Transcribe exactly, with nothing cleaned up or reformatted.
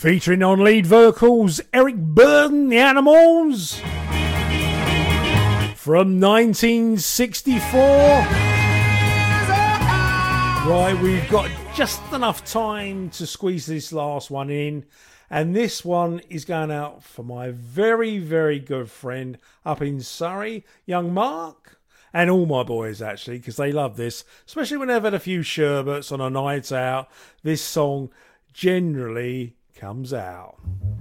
Featuring on lead vocals, Eric Burdon, The Animals, from nineteen sixty-four. Right, we've got just enough time to squeeze this last one in, and this one is going out for my very, very good friend up in Surrey, young Mark, and all my boys actually, because they love this, especially when they've had a few sherbets on a night out. This song generally comes out.